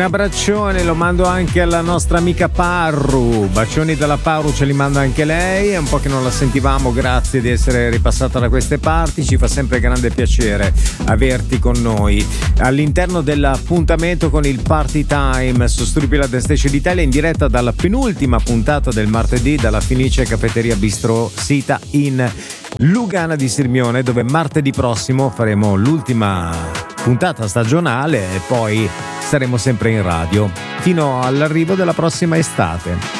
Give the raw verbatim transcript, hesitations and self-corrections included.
abbraccione lo mando anche alla nostra amica Parru. Bacioni dalla Parru ce li manda anche lei. È un po' che non la sentivamo, grazie di essere ripassata da queste parti. Ci fa sempre grande piacere averti con noi all'interno dell'appuntamento con il Party Time su Stupid Dance Station d'Italia, in diretta dalla penultima puntata del martedì dalla Fenice Caffetteria Bistro sita in Lugana di Sirmione, dove martedì prossimo faremo l'ultima puntata stagionale e poi saremo sempre in radio fino all'arrivo della prossima estate.